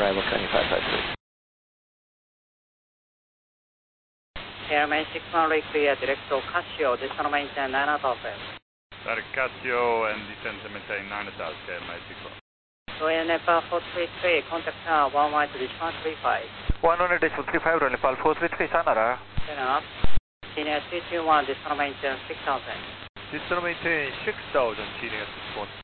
Bravo 7553. Airman 61 clear, direct to Casio, descend maintain 9 out of 5. Casio and descend to maintain 9 at Airman 61. So Nepal 433, contact 11 to Richmond 35. 11.35 Royal Nepal 433 Sanara. Turn up. Senior 321, descend maintain 6000. Descend maintain 6000, Senior 6